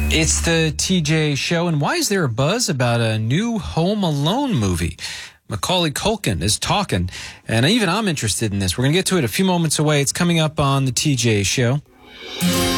It's the TJ Show, and why is there a buzz about a new Home Alone movie? Macaulay Culkin is talking, and even I'm interested in this. We're going to get to it a few moments away. It's coming up on the TJ Show.